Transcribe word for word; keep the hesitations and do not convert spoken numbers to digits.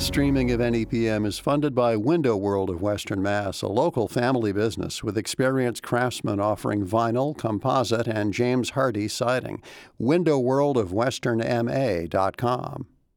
streaming of N E P M is funded by Window World of Western Mass, a local family business with experienced craftsmen offering vinyl, composite, and James Hardie siding. window world of western m a dot com.